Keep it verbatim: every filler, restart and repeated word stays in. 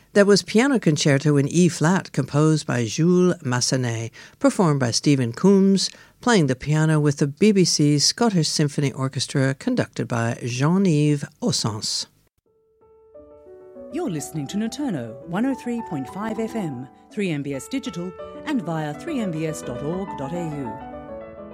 That was Piano Concerto in E-flat, composed by Jules Massenet, performed by Stephen Coombs, playing the piano with the B B C's Scottish Symphony Orchestra, conducted by Jean-Yves Ossens. You're listening to Noturno one oh three point five F M, three M B S Digital, and via three m b s dot org dot a u.